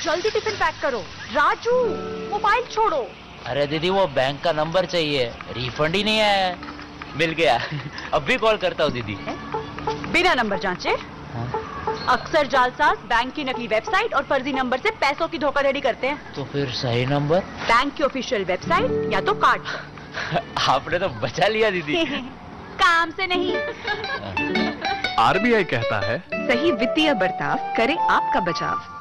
जल्दी tiffin pack करो। Raju, mobile छोड़ो। अरे दीदी वो बैंक का नंबर चाहिए, रिफंड ही नहीं आया। मिल गया। अब भी कॉल करता हूँ दीदी। बिना नंबर जांचे? अक्सर जालसाज बैंक की नकली वेबसाइट और फर्जी नंबर से पैसों की धोखाधड़ी करते हैं। तो फिर सही नंबर? बैंक की ऑफिशियल वेबसाइट या तो कार्ड। आपने तो बचा लिया दीदी। काम से नहीं। आरबीआई कहता है, सही वित्तीय बर्ताव करे आपका बचाव।